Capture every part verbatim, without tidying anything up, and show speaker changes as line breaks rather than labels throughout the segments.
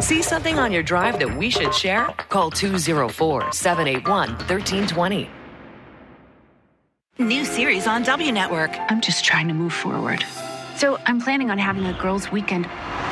See something on your drive that we should share? Call two oh four, seven eight one, one three two zero.
New series on W Network.
I'm just trying to move forward. So I'm planning on having a girls' weekend.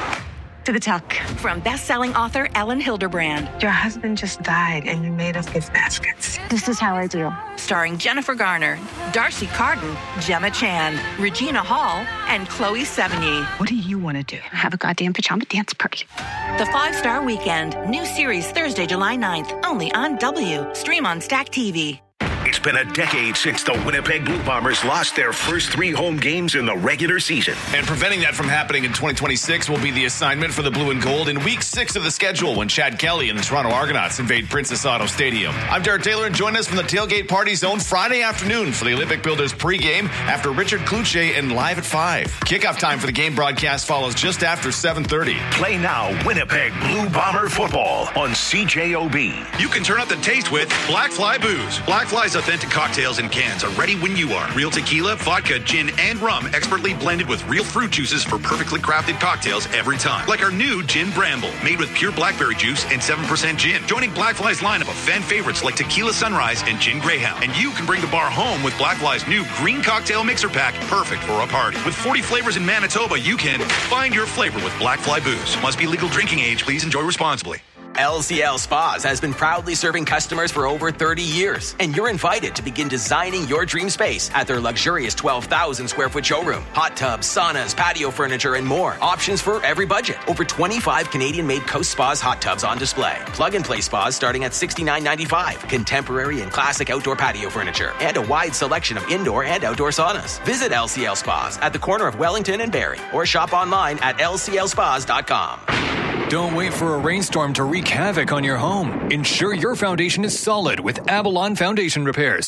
To the tuck.
From best-selling author Ellen Hilderbrand.
Your husband just died and you made us gift baskets.
This is how I do.
Starring Jennifer Garner, Darcy Carden, Gemma Chan, Regina Hall, and Chloe Sevigny.
What do you want to do?
Have a goddamn pajama dance party.
The Five-Star Weekend. New series Thursday, July ninth. Only on W. Stream on Stack T V.
It's been a decade since the Winnipeg Blue Bombers lost their first three home games in the regular season.
And preventing that from happening in twenty twenty-six will be the assignment for the Blue and Gold in week six of the schedule when Chad Kelly and the Toronto Argonauts invade Princess Auto Stadium. I'm Derek Taylor, and join us from the Tailgate Party Zone Friday afternoon for the Olympic Builders pregame after Richard Kluche and Live at five. Kickoff time for the game broadcast follows just after seven thirty.
Play now Winnipeg Blue Bomber football on C J O B.
You can turn up the taste with Black Fly Booze. Black Fly's authentic cocktails in cans are ready when you are. Real tequila, vodka, gin, and rum expertly blended with real fruit juices for perfectly crafted cocktails every time. Like our new Gin Bramble, made with pure blackberry juice and seven percent gin. Joining Black Fly's lineup of fan favorites like Tequila Sunrise and Gin Greyhound. And you can bring the bar home with Black Fly's new Green Cocktail Mixer Pack, perfect for a party. With forty flavors in Manitoba, you can find your flavor with Black Fly Booze. Must be legal drinking age. Please enjoy responsibly.
L C L Spas has been proudly serving customers for over thirty years, and you're invited to begin designing your dream space at their luxurious twelve thousand square foot showroom. Hot tubs, saunas, patio furniture, and more. Options for every budget. Over twenty-five Canadian-made Coast Spas hot tubs on display. Plug-and-play spas starting at sixty-nine ninety-five. Contemporary and classic outdoor patio furniture, and a wide selection of indoor and outdoor saunas. Visit L C L Spas at the corner of Wellington and Barrie, or shop online at L C L spas dot com.
Don't wait for a rainstorm to wreak havoc on your home. Ensure your foundation is solid with Avalon Foundation Repairs.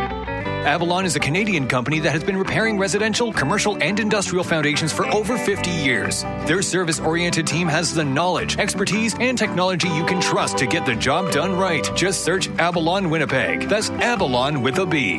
Avalon is a Canadian company that has been repairing residential, commercial, and industrial foundations for over fifty years. Their service-oriented team has the knowledge, expertise, and technology you can trust to get the job done right. Just search Avalon Winnipeg. That's Avalon with a B.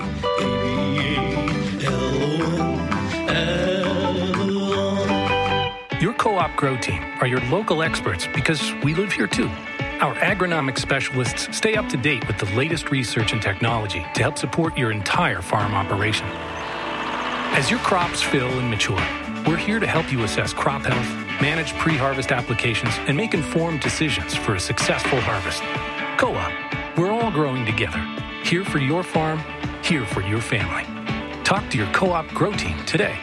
Your Co-op Grow team are your local experts because we live here too. Our agronomic specialists stay up to date with the latest research and technology to help support your entire farm operation. As your crops fill and mature, we're here to help you assess crop health, manage pre-harvest applications, and make informed decisions for a successful harvest. Co-op, we're all growing together. Here for your farm, here for your family. Talk to your Co-op Grow team today.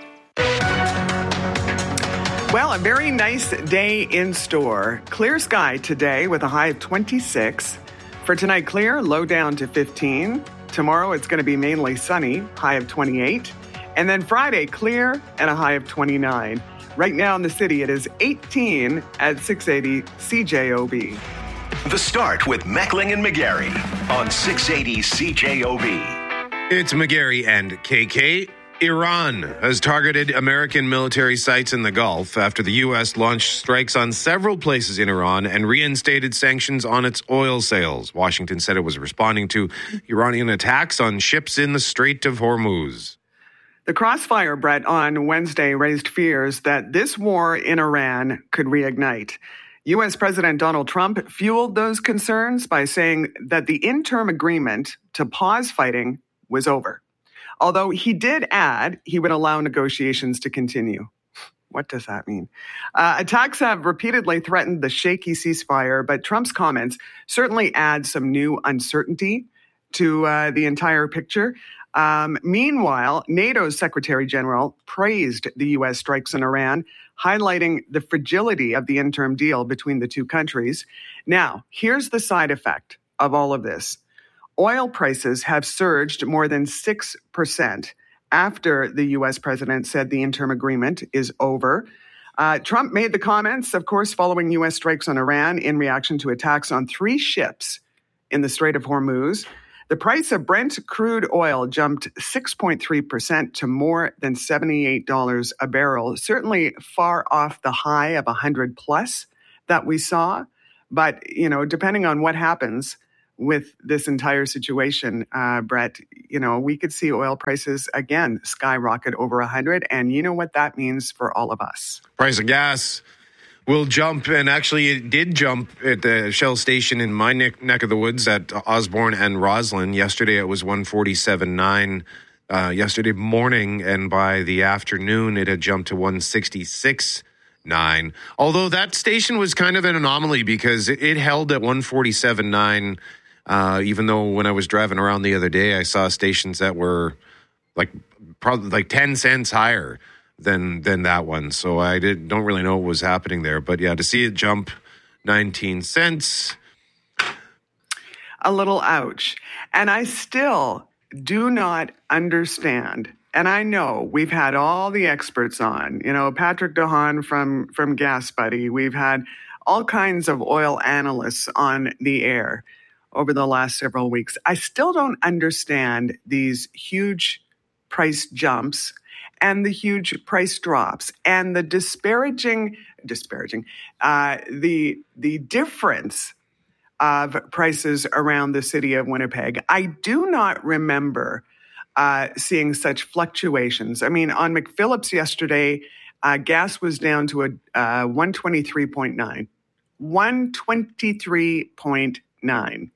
Well, a very nice day in store. Clear sky today with a high of twenty-six. For tonight, clear, low down to fifteen. Tomorrow, it's going to be mainly sunny, high of twenty-eight. And then Friday, clear and a high of twenty-nine. Right now in the city, it is eighteen at six eighty C J O B.
The Start with Meckling and McGarry on six eighty C J O B.
It's McGarry and K K. Iran has targeted American military sites in the Gulf after the U S launched strikes on several places in Iran and reinstated sanctions on its oil sales. Washington said it was responding to Iranian attacks on ships in the Strait of Hormuz.
The crossfire, Brett, on Wednesday raised fears that this war in Iran could reignite. U S. President Donald Trump fueled those concerns by saying that the interim agreement to pause fighting was over. Although he did add he would allow negotiations to continue. What does that mean? Uh, attacks have repeatedly threatened the shaky ceasefire, but Trump's comments certainly add some new uncertainty to uh, the entire picture. Um, meanwhile, NATO's Secretary General praised the U S strikes in Iran, highlighting the fragility of the interim deal between the two countries. Now, here's the side effect of all of this. Oil prices have surged more than six percent after the U S president said the interim agreement is over. Uh, Trump made the comments, of course, following U S strikes on Iran in reaction to attacks on three ships in the Strait of Hormuz. The price of Brent crude oil jumped six point three percent to more than seventy-eight dollars a barrel, certainly far off the high of one hundred plus that we saw. But, you know, depending on what happens with this entire situation, uh, Brett, you know, we could see oil prices again skyrocket over one hundred. And you know what that means for all of us.
Price of gas will jump, and actually it did jump at the Shell station in my neck, neck of the woods at Osborne and Roslyn. Yesterday it was one forty-seven point nine. Uh, yesterday morning, and by the afternoon it had jumped to one sixty-six point nine. Although that station was kind of an anomaly because it, it held at one forty-seven point nine, uh, even though when I was driving around the other day, I saw stations that were like probably like ten cents higher than than that one. So I did, don't really know what was happening there. But yeah, to see it jump nineteen cents.
A little ouch. And I still do not understand. And I know we've had all the experts on, you know, Patrick DeHaan from, from Gas Buddy. We've had all kinds of oil analysts on the air over the last several weeks. I still don't understand these huge price jumps and the huge price drops and the disparaging, disparaging, uh, the the difference of prices around the city of Winnipeg. I do not remember uh, seeing such fluctuations. I mean, on McPhillips yesterday, uh, gas was down to a uh, one twenty-three point nine. one twenty-three point nine.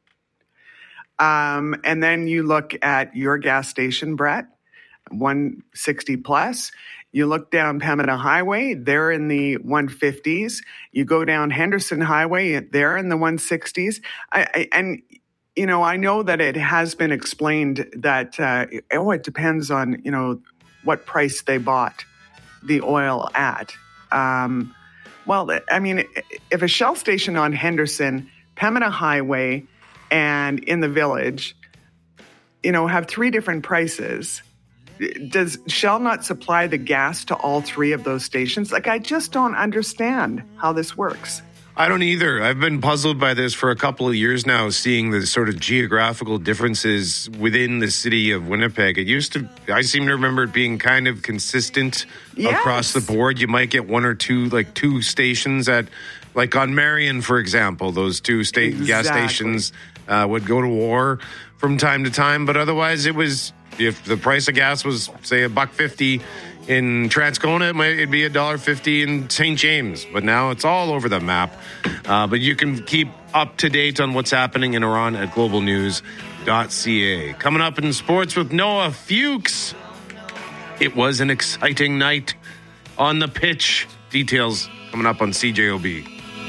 Um, and then you look at your gas station, Brett, one sixty plus. You look down Pembina Highway, they're in the one fifties. You go down Henderson Highway, they're in the one sixties. I, I, and, you know, I know that it has been explained that, uh, oh, it depends on, you know, what price they bought the oil at. Um, well, I mean, if a Shell station on Henderson, Pembina Highway, and in the Village, you know, have three different prices, does Shell not supply the gas to all three of those stations? Like, I just don't understand how this works.
I don't either. I've been puzzled by this for a couple of years now, seeing the sort of geographical differences within the city of Winnipeg. It used to, I seem to remember it being kind of consistent yes. across the board. You might get one or two, like two stations at, like on Marion, for example, those two sta- exactly. gas stations uh, would go to war from time to time. But otherwise, it was, if the price of gas was, say, a buck fifty in Transcona, it might it'd be a dollar fifty in Saint James. But now it's all over the map. Uh, but you can keep up to date on what's happening in Iran at global news dot c a. Coming up in sports with Noah Fuchs. It was an exciting night on the pitch. Details coming up on C J O B.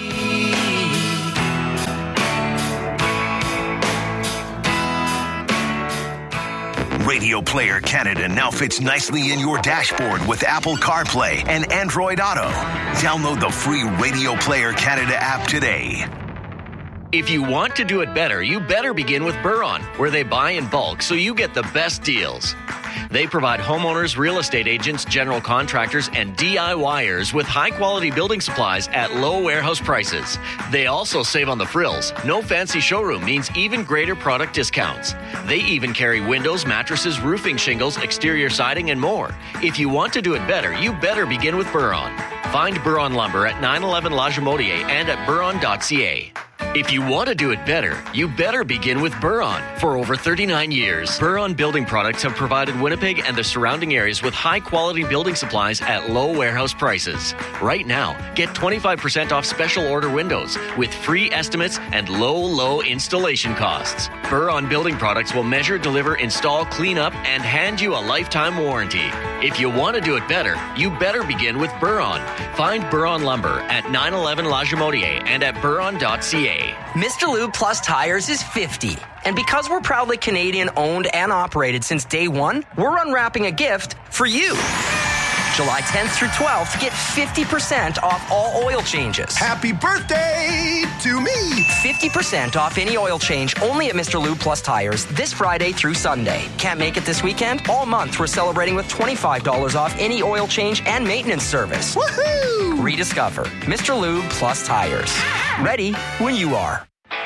Radio Player Canada now fits nicely in your dashboard with Apple CarPlay and Android Auto. Download the free Radio Player Canada app today.
If you want to do it better, you better begin with Buron, where they buy in bulk so you get the best deals. They provide homeowners, real estate agents, general contractors, and DIYers with high-quality building supplies at low warehouse prices. They also save on the frills. No fancy showroom means even greater product discounts. They even carry windows, mattresses, roofing shingles, exterior siding, and more. If you want to do it better, you better begin with Buron. Find Buron Lumber at nine eleven La Jamotier and at buron dot c a. If you want to do it better, you better begin with Buron. For over thirty-nine years, Buron Building Products have provided Winnipeg and the surrounding areas with high-quality building supplies at low warehouse prices. Right now, get twenty-five percent off special order windows with free estimates and low, low installation costs. Buron Building Products will measure, deliver, install, clean up, and hand you a lifetime warranty. If you want to do it better, you better begin with Buron. Find Buron Lumber at nine eleven La Jamotier and at buron dot c a.
Mister Lube Plus Tires is fifty. And because we're proudly Canadian owned and operated since day one, we're unwrapping a gift for you. July tenth through twelfth, get fifty percent off all oil changes.
Happy birthday to me!
fifty percent off any oil change only at Mister Lube Plus Tires this Friday through Sunday. Can't make it this weekend? All month we're celebrating with twenty-five dollars off any oil change and maintenance service.
Woohoo!
Rediscover Mister Lube Plus Tires. Ready when you are.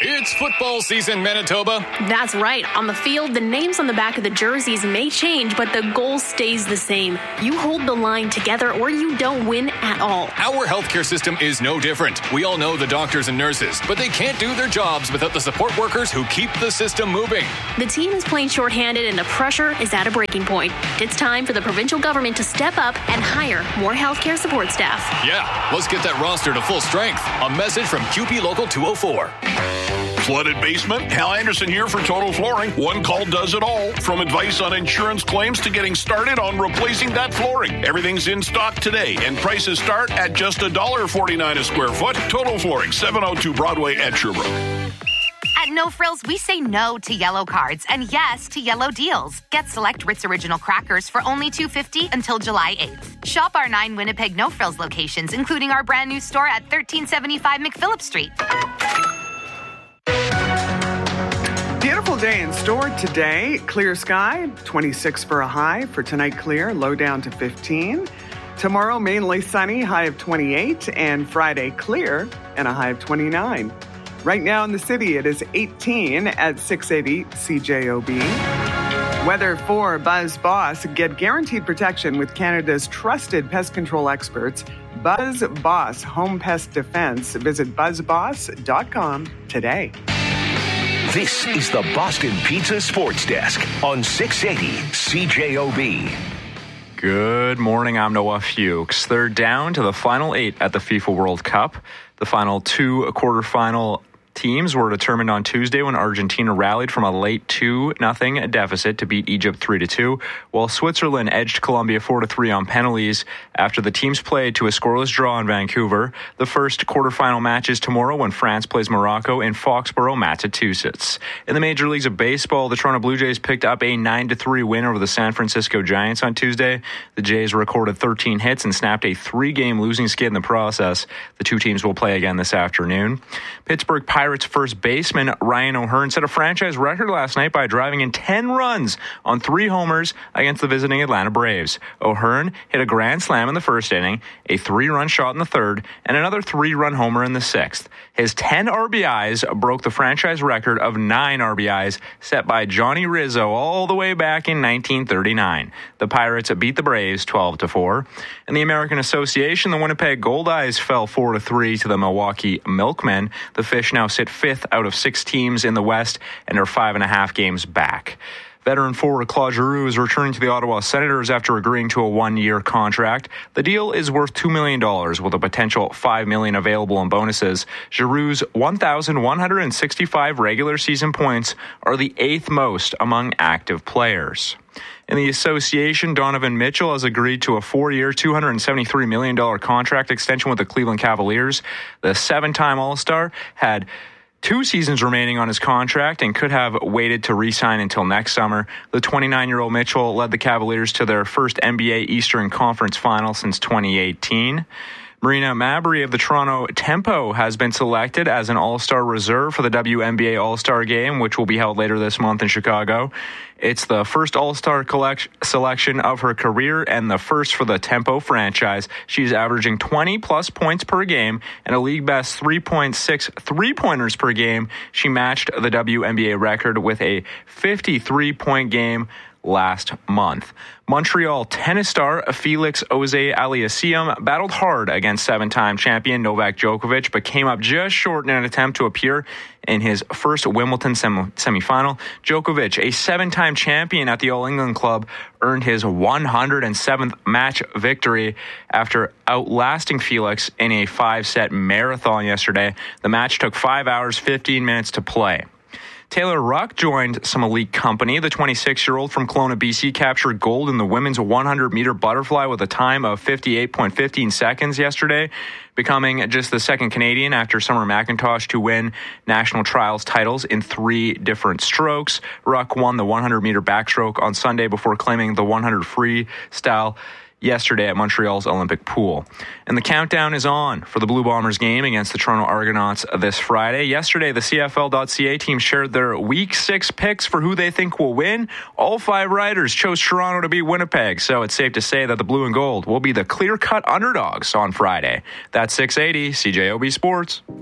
It's football season, Manitoba.
That's right. On the field, the names on the back of the jerseys may change, but the goal stays the same. You hold the line together or you don't win at all.
Our healthcare system is no different. We all know the doctors and nurses, but they can't do their jobs without the support workers who keep the system moving.
The team is playing shorthanded and the pressure is at a breaking point. It's time for the provincial government to step up and hire more healthcare support staff.
Yeah, let's get that roster to full strength. A message from Q P Local two oh four.
Flooded basement? Hal Anderson here for Total Flooring. One call does it all. From advice on insurance claims to getting started on replacing that flooring. Everything's in stock today, and prices start at just one dollar forty-nine a square foot. Total Flooring, seven oh two Broadway at Sherbrooke.
At No Frills, we say no to yellow cards and yes to yellow deals. Get select Ritz Original crackers for only two dollars and fifty cents until July eighth. Shop our nine Winnipeg No Frills locations, including our brand new store at thirteen seventy-five McPhillip Street.
Beautiful day in store today. Clear sky, twenty-six for a high. For tonight, clear, low down to fifteen. Tomorrow, mainly sunny, high of twenty-eight. And Friday, clear, and a high of twenty-nine. Right now in the city, it is eighteen at six eighty C J O B. Weather for Buzz Boss. Get guaranteed protection with Canada's trusted pest control experts. Buzz Boss Home Pest Defense. Visit buzz boss dot com today.
This is the Boston Pizza Sports Desk on six eighty C J O B.
Good morning, I'm Noah Fuchs. They're down to the final eight at the FIFA World Cup. The final two quarterfinal teams were determined on Tuesday when Argentina rallied from a late two nothing deficit to beat Egypt three to two, while Switzerland edged Colombia four to three on penalties after the teams played to a scoreless draw in Vancouver. The first quarterfinal match is tomorrow when France plays Morocco in Foxborough, Massachusetts. In the Major Leagues of Baseball, the Toronto Blue Jays picked up a nine to three win over the San Francisco Giants on Tuesday. The Jays recorded thirteen hits and snapped a three-game losing skid in the process. The two teams will play again this afternoon. Pittsburgh Pirates first baseman Ryan O'Hearn set a franchise record last night by driving in ten runs on three homers against the visiting Atlanta Braves. O'Hearn hit a grand slam in the first inning, a three-run shot in the third, and another three-run homer in the sixth. His ten R B Is broke the franchise record of nine R B Is set by Johnny Rizzo all the way back in nineteen thirty-nine. The Pirates beat the Braves twelve to four. In the American Association, the Winnipeg Goldeyes fell four to three to the Milwaukee Milkmen. The Fish now sit fifth out of six teams in the West and are five and a half games back. Veteran forward Claude Giroux is returning to the Ottawa Senators after agreeing to a one-year contract. The deal is worth two million dollars with a potential five million dollars available in bonuses. Giroux's one thousand one hundred sixty-five regular season points are the eighth most among active players. In the association, Donovan Mitchell has agreed to a four-year, two hundred seventy-three million dollars contract extension with the Cleveland Cavaliers. The seven-time All-Star had two seasons remaining on his contract and could have waited to re-sign until next summer. The twenty-nine-year-old Mitchell led the Cavaliers to their first N B A Eastern Conference final since twenty eighteen. Marina Mabrey of the Toronto Tempo has been selected as an All-Star reserve for the W N B A All-Star Game, which will be held later this month in Chicago. It's the first All-Star collect- selection of her career and the first for the Tempo franchise. She's averaging twenty-plus points per game and a league-best three point six three-pointers per game. She matched the W N B A record with a fifty-three-point game last month. Montreal tennis star Felix Auger-Aliassime battled hard against seven-time champion Novak Djokovic, but came up just short in an attempt to appear in his first Wimbledon sem- semifinal. Djokovic, a seven-time champion at the All England Club, earned his one hundred seventh match victory after outlasting Felix in a five-set marathon yesterday. The match took five hours, fifteen minutes to play. Taylor Ruck joined some elite company. The twenty-six-year-old from Kelowna, B C, captured gold in the women's one hundred meter butterfly with a time of fifty-eight point one five seconds yesterday, becoming just the second Canadian after Summer McIntosh to win national trials titles in three different strokes. Ruck won the one hundred meter backstroke on Sunday before claiming the one hundred freestyle yesterday at Montreal's Olympic Pool. And the countdown is on for the Blue Bombers game against the Toronto Argonauts this Friday. Yesterday, the C F L dot C A team shared their Week six picks for who they think will win. All five riders chose Toronto to beat Winnipeg, so it's safe to say that the Blue and Gold will be the clear-cut underdogs on Friday. That's six eighty C J O B Sports.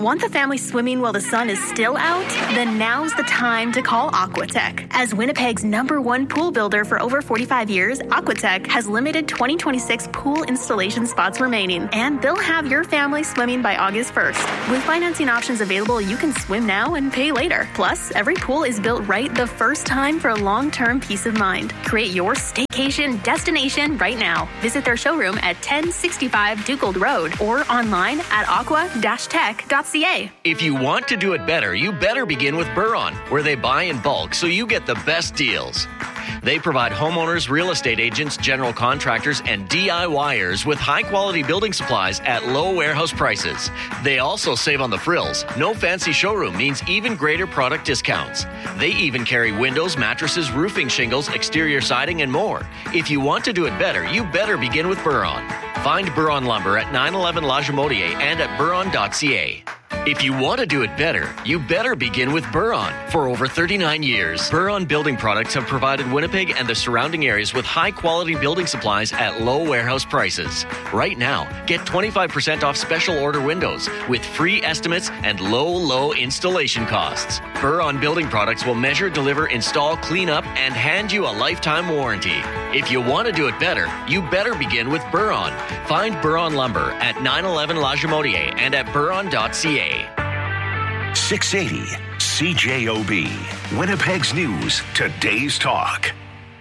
Want the family swimming while the sun is still out? Then now's the time to call Aquatech. As Winnipeg's number one pool builder for over forty-five years, Aquatech has limited twenty twenty-six pool installation spots remaining, and they'll have your family swimming by August first. With financing options available, you can swim now and pay later. Plus, every pool is built right the first time for long-term peace of mind. Create your staycation destination right now. Visit their showroom at ten sixty-five Dugold Road or online at aqua dash tech dot c a.
If you want to do it better, you better begin with Buron, where they buy in bulk so you get the best deals. They provide homeowners, real estate agents, general contractors, and DIYers with high-quality building supplies at low warehouse prices. They also save on the frills. No fancy showroom means even greater product discounts. They even carry windows, mattresses, roofing shingles, exterior siding, and more. If you want to do it better, you better begin with Buron. Find Buron Lumber at nine eleven La Jamodier and at buron dot c a. If you want to do it better, you better begin with Buron. For over thirty-nine years, Buron Building Products have provided Winnipeg and the surrounding areas with high-quality building supplies at low warehouse prices. Right now, get twenty-five percent off special order windows with free estimates and low, low installation costs. Buron Building Products will measure, deliver, install, clean up, and hand you a lifetime warranty. If you want to do it better, you better begin with Buron. Find Buron Lumber at nine eleven La Jamodier and at buron dot c a.
six eighty C J O B, Winnipeg's News, today's talk.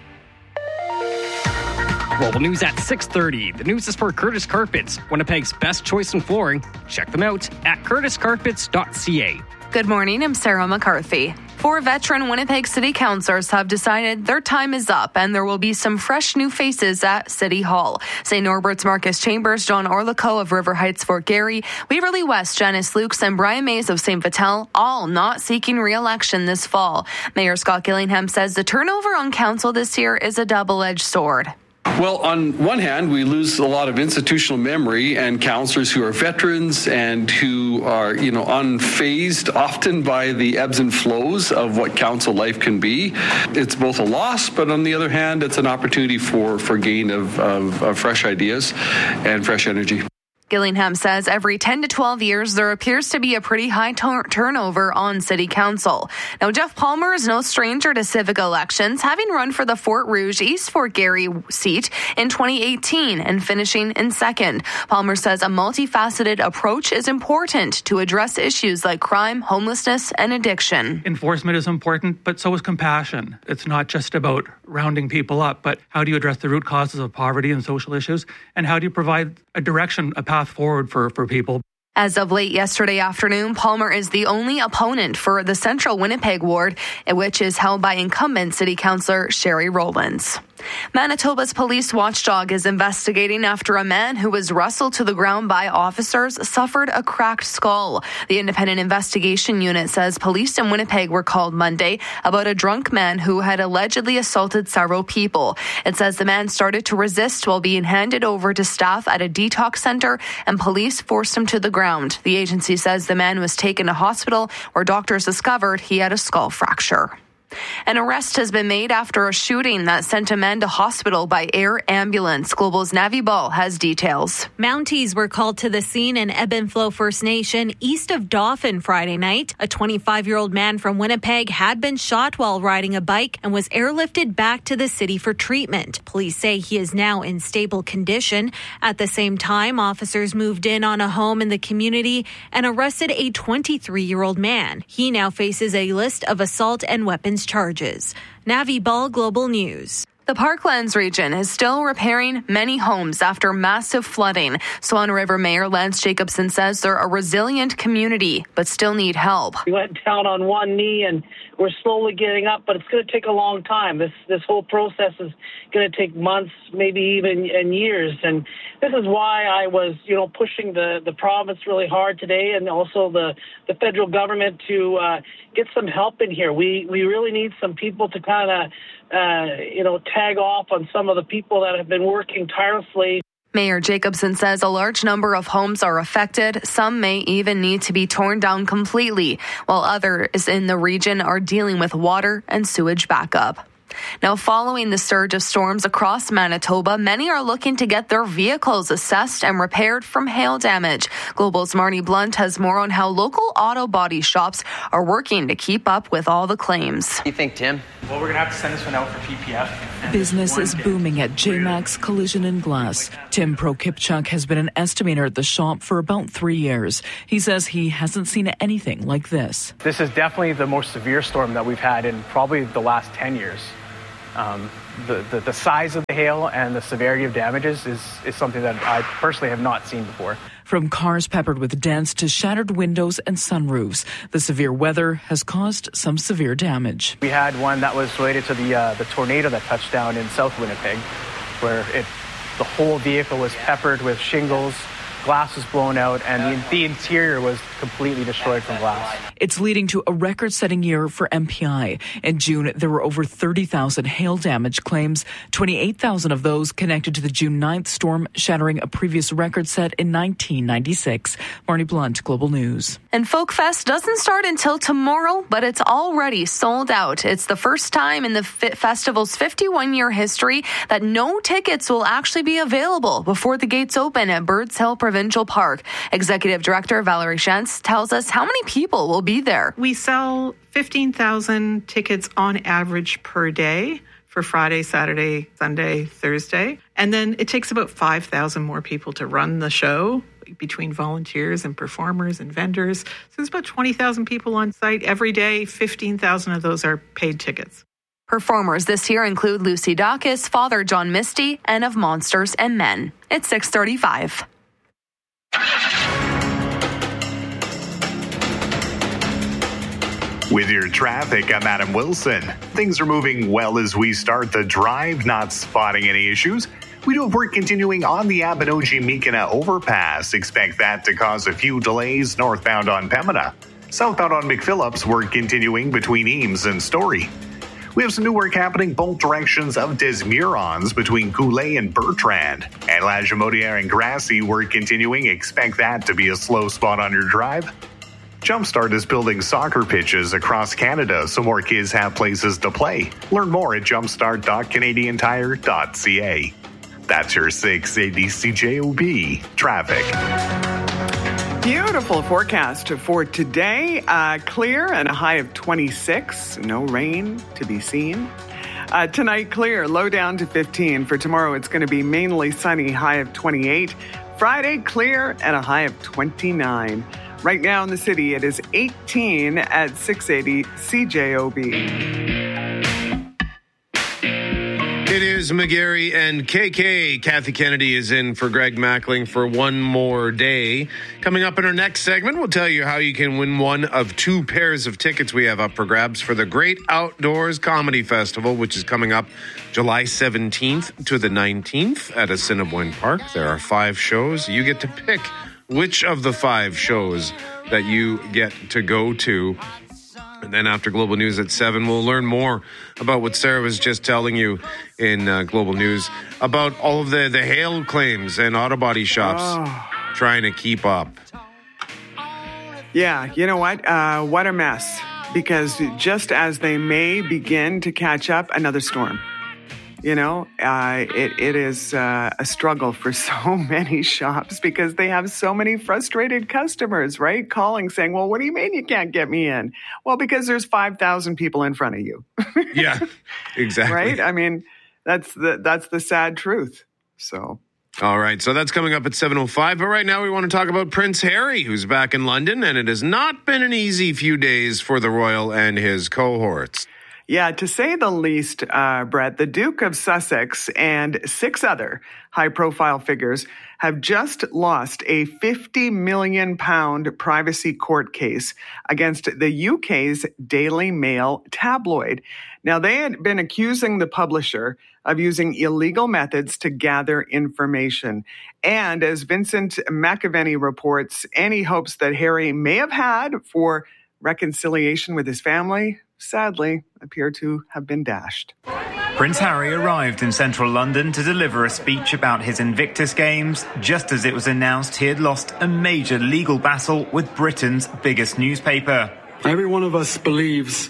Global News at six thirty. The news is for Curtis Carpets, Winnipeg's best choice in flooring. Check them out at curtis carpets dot c a.
Good morning, I'm Sarah McCarthy. Four veteran Winnipeg City Councillors have decided their time is up and there will be some fresh new faces at City Hall. Saint Norbert's Marcus Chambers, John Orlico of River Heights Fort Garry, Waverly West Janice Lukes, and Brian Mays of Saint Vital, all not seeking re-election this fall. Mayor Scott Gillingham says the turnover on council this year is a double-edged sword.
Well, on one hand, we lose a lot of institutional memory and councillors who are veterans and who are, you know, unfazed often by the ebbs and flows of what council life can be. It's both a loss, but on the other hand, it's an opportunity for, for gain of, of, of fresh ideas and fresh energy.
Gillingham says every ten to twelve years, there appears to be a pretty high tur- turnover on City Council. Now, Jeff Palmer is no stranger to civic elections, having run for the Fort Rouge East Fort Garry seat in twenty eighteen and finishing in second. Palmer says a multifaceted approach is important to address issues like crime, homelessness, and addiction.
Enforcement is important, but so is compassion. It's not just about rounding people up, but how do you address the root causes of poverty and social issues, and how do you provide a direction, a path forward for, for people.
As of late yesterday afternoon, Palmer is the only opponent for the Central Winnipeg ward, which is held by incumbent City Councillor Sherry Rowlands. Manitoba's police watchdog is investigating after a man who was wrestled to the ground by officers suffered a cracked skull. The independent investigation unit says police in Winnipeg were called Monday about a drunk man who had allegedly assaulted several people. It says the man started to resist while being handed over to staff at a detox center, and police forced him to the ground. The agency says the man was taken to hospital where doctors discovered he had a skull fracture. An arrest has been made after a shooting that sent a man to hospital by air ambulance. Global's Navi Ball has details.
Mounties were called to the scene in Ebb and Flow First Nation east of Dauphin Friday night. A twenty-five-year-old man from Winnipeg had been shot while riding a bike and was airlifted back to the city for treatment. Police say he is now in stable condition. At the same time, officers moved in on a home in the community and arrested a twenty-three-year-old man. He now faces a list of assault and weapons charges. Navi Ball, Global News.
The Parklands region is still repairing many homes after massive flooding. Swan River Mayor Lance Jacobson says they're a resilient community, but still need help.
We went down on one knee and we're slowly getting up, but it's going to take a long time. This this whole process is going to take months, maybe even and years. And this is why I was, you know, pushing the, the province really hard today, and also the, the federal government to uh, get some help in here. We we really need some people to kind of, uh, you know, tag off on some of the people that have been working tirelessly.
Mayor Jacobson says a large number of homes are affected. Some may even need to be torn down completely, while others in the region are dealing with water and sewage backup. Now, following the surge of storms across Manitoba, many are looking to get their vehicles assessed and repaired from hail damage. Global's Marnie Blunt has more on how local auto body shops are working to keep up with all the claims.
What do you think, Tim?
Well, we're going to have to send this one out for P P F.
Business is booming at J-Max Collision and Glass. Tim Prokipchuk has been an estimator at the shop for about three years. He says he hasn't seen anything like this.
This is definitely the most severe storm that we've had in probably the last ten years. Um, the, the, the size of the hail and the severity of damages is, is something that I personally have not seen before.
From cars peppered with dents to shattered windows and sunroofs, the severe weather has caused some severe damage.
We had one that was related to the uh, the tornado that touched down in South Winnipeg, where it the whole vehicle was peppered with shingles, glass was blown out, and the, the interior was completely destroyed from glass.
It's leading to a record-setting year for M P I. In June, there were over thirty thousand hail damage claims, twenty-eight thousand of those connected to the June ninth storm, shattering a previous record set in nineteen ninety-six. Marnie Blunt, Global News.
And Folk Fest doesn't start until tomorrow, but it's already sold out. It's the first time in the festival's fifty-one-year history that no tickets will actually be available before the gates open at Birds Hill Provincial Park. Executive Director Valerie Shentz tells us how many people will be there.
We sell fifteen thousand tickets on average per day for Friday, Saturday, Sunday, Thursday. And then it takes about five thousand more people to run the show between volunteers and performers and vendors. So there's about twenty thousand people on site every day. fifteen thousand of those are paid tickets.
Performers this year include Lucy Dacus, Father John Misty, and Of Monsters and Men. It's six thirty-five.
With your traffic, I'm Adam Wilson. Things are moving well as we start the drive, not spotting any issues. We do have work continuing on the Abinogi-Mikina overpass. Expect that to cause a few delays northbound on Pembina. Southbound on McPhillips, work continuing between Eames and Story. We have some new work happening both directions of Des Murons between Goulet and Bertrand. And La Jamodiere and Grassy, work continuing. Expect that to be a slow spot on your drive. Jumpstart is building soccer pitches across Canada so more kids have places to play. Learn more at jumpstart dot canadian tire dot c a. That's your six eighty C J O B traffic.
Beautiful forecast for today. Uh, clear and a high of twenty-six. No rain to be seen. Uh, tonight, clear, low down to fifteen. For tomorrow, it's going to be mainly sunny, high of twenty-eight. Friday, clear and a high of twenty-nine. Right now in the city, it is eighteen at six eighty C J O B.
It is McGarry and K K. Kathy Kennedy is in for Greg Mackling for one more day. Coming up in our next segment, we'll tell you how you can win one of two pairs of tickets we have up for grabs for the Great Outdoors Comedy Festival, which is coming up July seventeenth to the nineteenth at Assiniboine Park. There are five shows. You get to pick which of the five shows that you get to go to. And then after Global News at seven, we'll learn more about what Sarah was just telling you in uh, Global News about all of the, the hail claims and auto body shops oh. trying to keep up.
Yeah, you know what? Uh, what a mess. Because just as they may begin to catch up, another storm. You know, uh, it, it is uh, a struggle for so many shops because they have so many frustrated customers, right? Calling saying, well, what do you mean you can't get me in? Well, because there's five thousand people in front of you.
Yeah, exactly.
Right? I mean, that's the, that's the sad truth. So.
All right, so that's coming up at seven oh five. But right now we want to talk about Prince Harry, who's back in London, and it has not been an easy few days for the royal and his cohorts.
Yeah, to say the least, uh, Brett, the Duke of Sussex and six other high-profile figures have just lost a fifty million pound privacy court case against the U K's Daily Mail tabloid. Now, they had been accusing the publisher of using illegal methods to gather information. And as Vincent McAvenny reports, any hopes that Harry may have had for reconciliation with his family sadly appear to have been dashed.
Prince Harry arrived in central London to deliver a speech about his Invictus Games, just as it was announced he had lost a major legal battle with Britain's biggest newspaper.
Every one of us believes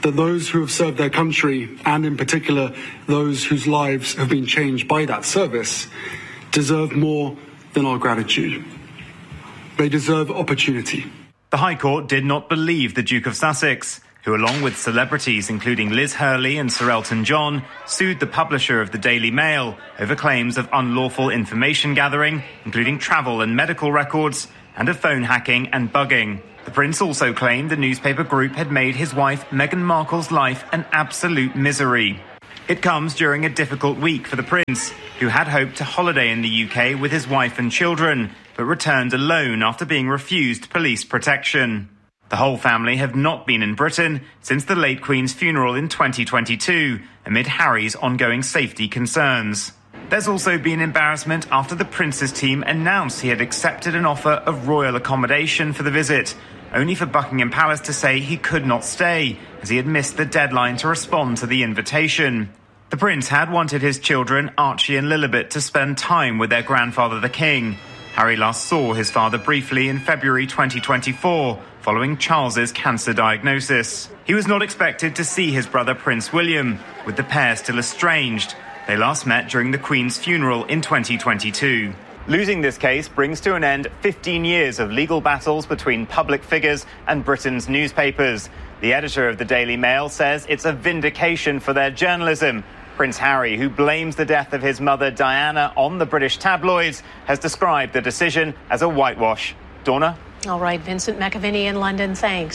that those who have served their country, and in particular those whose lives have been changed by that service, deserve more than our gratitude. They deserve opportunity.
The High Court did not believe the Duke of Sussex, who, along with celebrities including Liz Hurley and Sir Elton John, sued the publisher of the Daily Mail over claims of unlawful information gathering, including travel and medical records, and of phone hacking and bugging. The Prince also claimed the newspaper group had made his wife Meghan Markle's life an absolute misery. It comes during a difficult week for the Prince, who had hoped to holiday in the U K with his wife and children, but returned alone after being refused police protection. The whole family have not been in Britain since the late Queen's funeral in twenty twenty-two, amid Harry's ongoing safety concerns. There's also been embarrassment after the Prince's team announced he had accepted an offer of royal accommodation for the visit, only for Buckingham Palace to say he could not stay, as he had missed the deadline to respond to the invitation. The Prince had wanted his children, Archie and Lilibet, to spend time with their grandfather the King. Harry last saw his father briefly in February twenty twenty-four, following Charles's cancer diagnosis. He was not expected to see his brother Prince William, with the pair still estranged. They last met during the Queen's funeral in twenty twenty-two. Losing this case brings to an end fifteen years of legal battles between public figures and Britain's newspapers. The editor of the Daily Mail says it's a vindication for their journalism. Prince Harry, who blames the death of his mother Diana on the British tabloids, has described the decision as a whitewash. Donna?
All right, Vincent McAviney in London, thanks.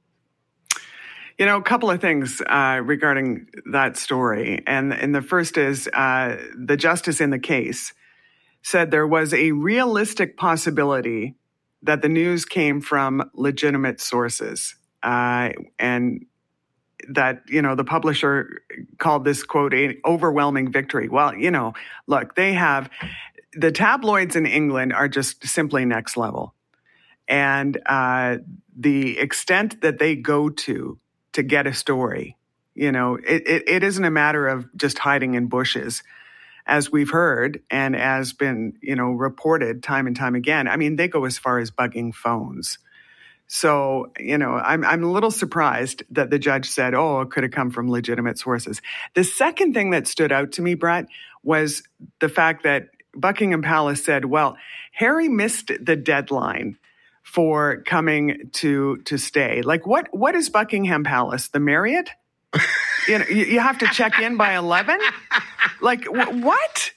You know, a couple of things uh, regarding that story. And, and the first is uh, the justice in the case said there was a realistic possibility that the news came from legitimate sources. Uh, and that, you know, the publisher called this, quote, an overwhelming victory. Well, you know, look, they have, the tabloids in England are just simply next level. And uh, the extent that they go to to get a story, you know, it, it, it isn't a matter of just hiding in bushes, as we've heard and as been, you know, reported time and time again. I mean, they go as far as bugging phones. So, you know, I'm I'm a little surprised that the judge said, oh, it could have come from legitimate sources. The second thing that stood out to me, Brett, was the fact that Buckingham Palace said, well, Harry missed the deadline for coming to to stay. Like, what what is Buckingham Palace? The Marriott? You know, you, you have to check in by eleven? Like, wh- what?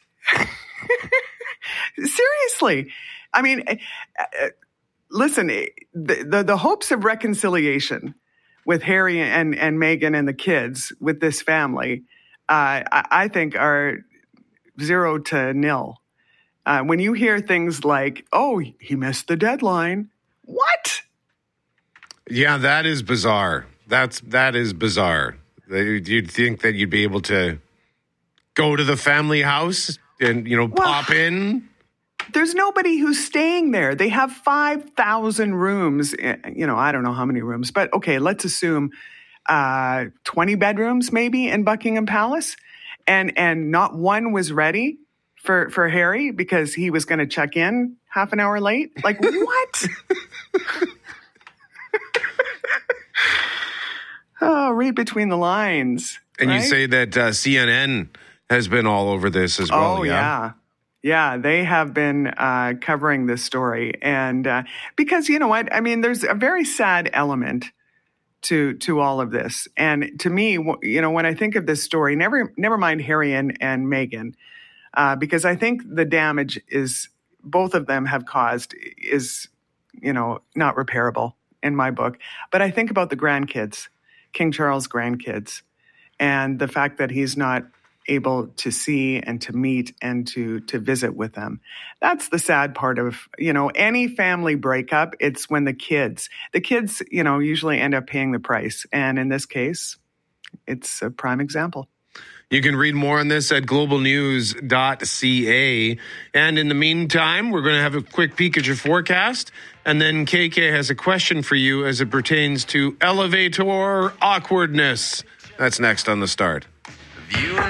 Seriously. I mean, uh, listen, the, the the hopes of reconciliation with Harry and, and Meghan and the kids with this family, uh, I, I think are zero to nil. Uh, when you hear things like, oh, he missed the deadline. What?
Yeah, that is bizarre. That's that is bizarre. You'd think that you'd be able to go to the family house and, you know, well, pop in.
There's nobody who's staying there. They have five thousand rooms. You know, I don't know how many rooms, but okay, let's assume uh, twenty bedrooms maybe in Buckingham Palace. And and not one was ready for, for Harry because he was going to check in half an hour late. Like, what? Oh, read between the lines.
And
right?
You say that uh, C N N has been all over this as well.
Oh, yeah. Yeah, yeah they have been uh, covering this story. And uh, because, you know what? I mean, there's a very sad element to to all of this. And to me, you know, when I think of this story, never never mind Harry and, and Meghan, uh, because I think the damage is both of them have caused is, you know, not repairable in my book. But I think about the grandkids. King Charles' grandkids, and the fact that he's not able to see and to meet and to to visit with them. That's the sad part of, you know, any family breakup. It's when the kids, the kids, you know, usually end up paying the price. And in this case, it's a prime example.
You can read more on this at global news dot c a. And in the meantime, we're going to have a quick peek at your forecast. And then K K has a question for you as it pertains to elevator awkwardness. That's next on The Start.